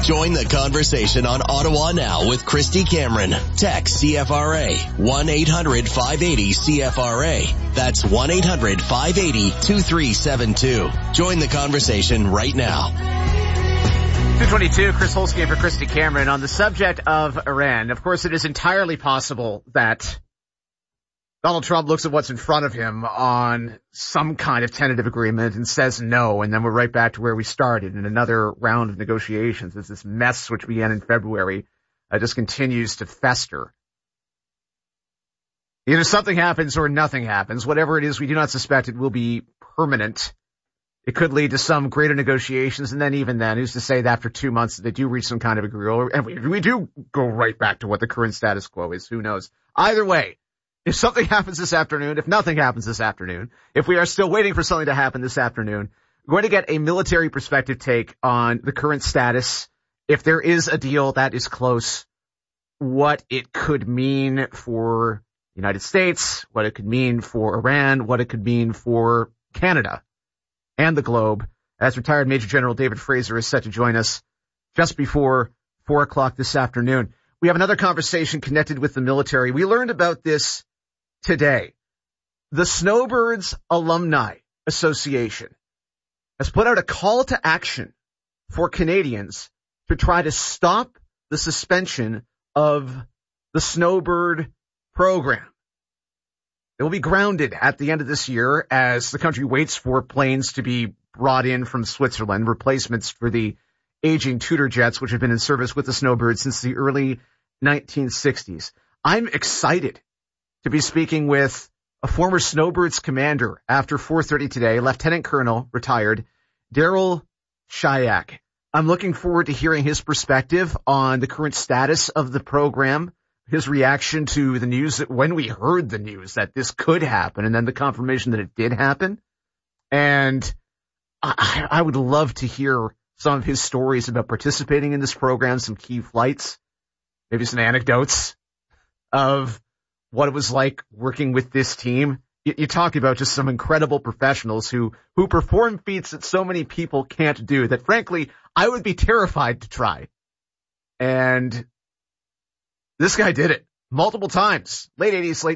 Join the conversation on Ottawa Now with Christy Cameron. Text CFRA 1-800-580-CFRA. That's 1-800-580-2372. Join the conversation right now. 222, Chris Holsky for Christy Cameron on the subject of Iran. Of course, it is entirely possible that Donald Trump looks at what's in front of him on some kind of tentative agreement and says no, and then we're right back to where we started in another round of negotiations as this mess which began in February just continues to fester. Either something happens or nothing happens. Whatever it is, we do not suspect it will be permanent. It could lead to some greater negotiations, and then even then, who's to say that after 2 months they do reach some kind of agreement, and we do go right back to what the current status quo is. Who knows? Either way, if something happens this afternoon, if nothing happens this afternoon, if we are still waiting for something to happen this afternoon, we're going to get a military perspective take on the current status. If there is a deal that is close, what it could mean for the United States, what it could mean for Iran, what it could mean for Canada and the globe, as retired Major General David Fraser is set to join us just before 4 o'clock this afternoon. We have another conversation connected with the military. We learned about this today. The Snowbirds Alumni Association has put out a call to action for Canadians to try to stop the suspension of the Snowbird program. It will be grounded at the end of this year as the country waits for planes to be brought in from Switzerland, replacements for the aging Tudor jets, which have been in service with the Snowbirds since the early 1960s. I'm excited to be speaking with a former Snowbirds commander after 4:30 today, Lieutenant Colonel, retired, Daryl Shayak. I'm looking forward to hearing his perspective on the current status of the program, his reaction to the news that when we heard the news that this could happen and then the confirmation that it did happen. And I would love to hear some of his stories about participating in this program, some key flights, maybe some anecdotes of what it was like working with this team. You talk about just some incredible professionals who perform feats that so many people can't do, that frankly, I would be terrified to try. And this guy did it multiple times. Late 80s,